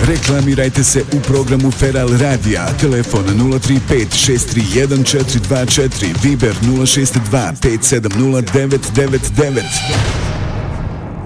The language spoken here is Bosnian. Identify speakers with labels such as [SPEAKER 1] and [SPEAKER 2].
[SPEAKER 1] Reklamirajte se u programu Feral Radija. Telefon 035 631 424, Viber 062 570 999.